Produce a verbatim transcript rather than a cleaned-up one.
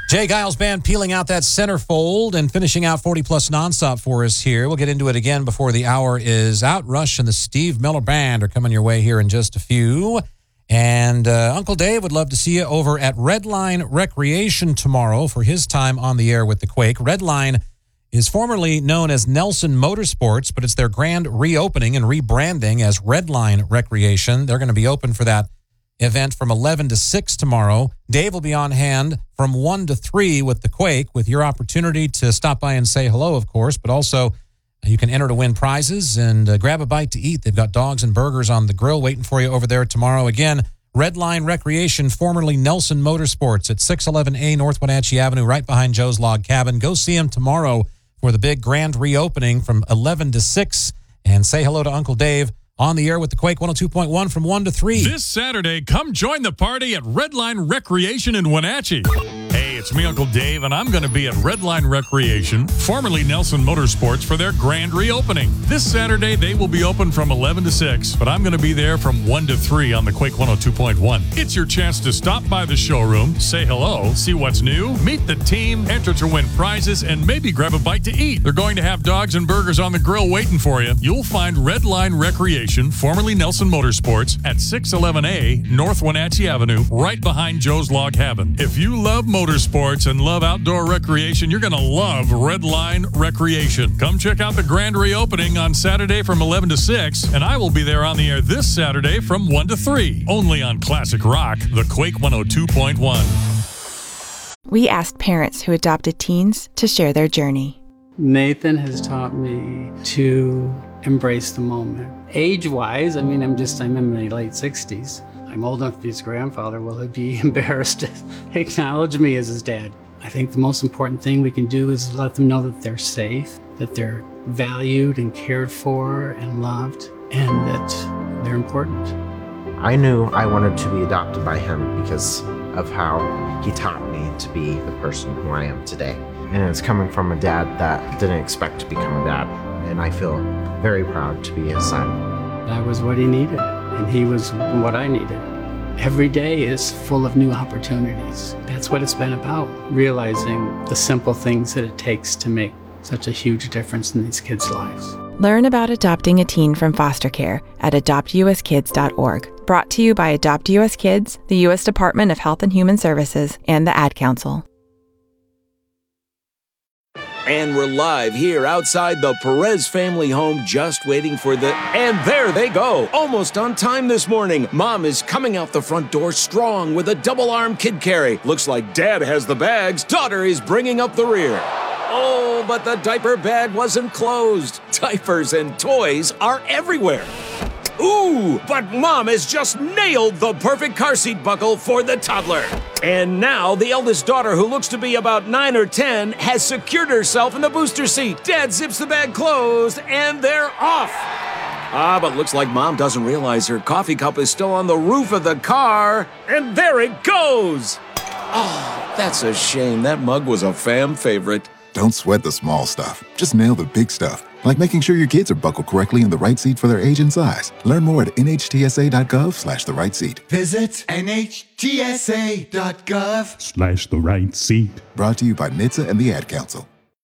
Jay Giles Band peeling out that centerfold and finishing out forty plus nonstop for us here. We'll get into it again before the hour is out. Rush and the Steve Miller Band are coming your way here in just a few. And uh, Uncle Dave would love to see you over at Redline Recreation tomorrow for his time on the air with the Quake. Redline is formerly known as Nelson Motorsports, but it's their grand reopening and rebranding as Redline Recreation. They're going to be open for that event from eleven to six tomorrow. Dave will be on hand from one to three with the Quake, with your opportunity to stop by and say hello, of course, but also you can enter to win prizes and uh, grab a bite to eat. They've got dogs and burgers on the grill waiting for you over there tomorrow. Again, Redline Recreation, formerly Nelson Motorsports at six eleven A North Wenatchee Avenue, right behind Joe's Log Cabin. Go see him tomorrow for the big grand reopening from eleven to six, and say hello to Uncle Dave on the air with the Quake one oh two point one from one to three. This Saturday, come join the party at Redline Recreation in Wenatchee. Hey, it's me, Uncle Dave, and I'm going to be at Redline Recreation, formerly Nelson Motorsports, for their grand reopening. This Saturday, they will be open from eleven to six, but I'm going to be there from one to three on the Quake one oh two point one. It's your chance to stop by the showroom, say hello, see what's new, meet the team, enter to win prizes, and maybe grab a bite to eat. They're going to have dogs and burgers on the grill waiting for you. You'll find Redline Recreation, formerly Nelson Motorsports, at six eleven A North Wenatchee Avenue, right behind Joe's Log Cabin. If you love motorsports and love outdoor recreation, you're going to love Redline Recreation. Come check out the grand reopening on Saturday from eleven to six, and I will be there on the air this Saturday from one to three, only on Classic Rock, the Quake one oh two point one. We asked parents who adopted teens to share their journey. Nathan has taught me to embrace the moment. Age-wise, I mean, I'm just, I'm in my late sixties. I'm old enough to be his grandfather. Will he be embarrassed to acknowledge me as his dad? I think the most important thing we can do is let them know that they're safe, that they're valued and cared for and loved, and that they're important. I knew I wanted to be adopted by him because of how he taught me to be the person who I am today. And it's coming from a dad that didn't expect to become a dad. And I feel very proud to be his son. I was what he needed, and he was what I needed. Every day is full of new opportunities. That's what it's been about, realizing the simple things that it takes to make such a huge difference in these kids' lives. Learn about adopting a teen from foster care at adopt u s kids dot org. Brought to you by Adopt U S Kids, the U S Department of Health and Human Services, and the Ad Council. And we're live here outside the Perez family home, just waiting for the... And there they go, almost on time this morning. Mom is coming out the front door strong with a double-arm kid carry. Looks like Dad has the bags. Daughter is bringing up the rear. Oh, but the diaper bag wasn't closed. Diapers and toys are everywhere. Ooh, but Mom has just nailed the perfect car seat buckle for the toddler. And now the eldest daughter, who looks to be about nine or ten, has secured herself in the booster seat. Dad zips the bag closed, and they're off. Ah, but looks like Mom doesn't realize her coffee cup is still on the roof of the car. And there it goes. Oh, that's a shame. That mug was a fam favorite. Don't sweat the small stuff. Just nail the big stuff. Like making sure your kids are buckled correctly in the right seat for their age and size. Learn more at N H T S A dot gov slash the right seat. Visit N H T S A dot gov Slash the right seat. Brought to you by N H T S A and the Ad Council.